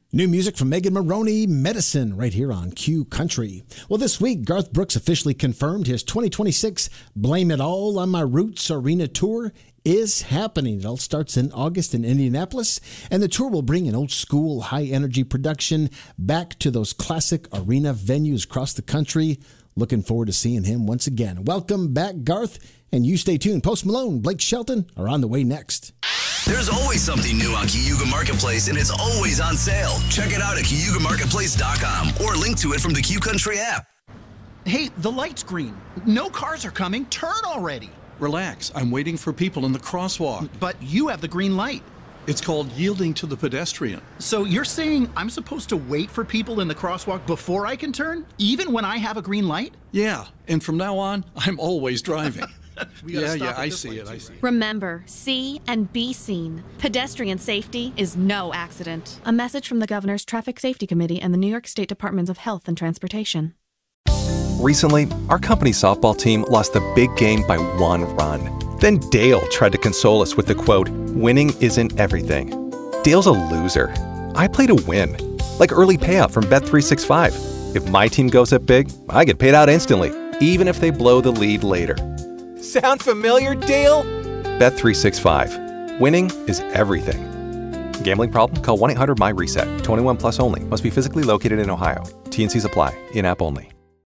New music from Megan Maroney, Medicine, right here on Q Country. Well, this week, Garth Brooks officially confirmed his 2026 Blame It All on My Roots Arena Tour is happening. It all starts in August in Indianapolis, and the tour will bring an old-school, high-energy production back to those classic arena venues across the country. Looking forward to seeing him once again. Welcome back, Garth, and you stay tuned. Post Malone, Blake Shelton are on the way next. There's always something new on Cayuga Marketplace, and it's always on sale. Check it out at CayugaMarketplace.com or link to it from the Q Country app. Hey, the light's green. No cars are coming. Turn already. Relax. I'm waiting for people in the crosswalk. But you have the green light. It's called yielding to the pedestrian. So you're saying I'm supposed to wait for people in the crosswalk before I can turn, even when I have a green light? Yeah, and from now on, I'm always driving. I see it. Remember, see and be seen. Pedestrian safety is no accident. A message from the Governor's Traffic Safety Committee and the New York State Departments of Health and Transportation. Recently, our company's softball team lost the big game by 1 run. Then Dale tried to console us with the quote, "Winning isn't everything." Dale's a loser. I play to win. Like early payout from Bet365. If my team goes up big, I get paid out instantly, even if they blow the lead later. Sound familiar, Dale? Bet365. Winning is everything. Gambling problem? Call 1-800-MY-RESET. 21 plus only. Must be physically located in Ohio. T&Cs apply. In-app only.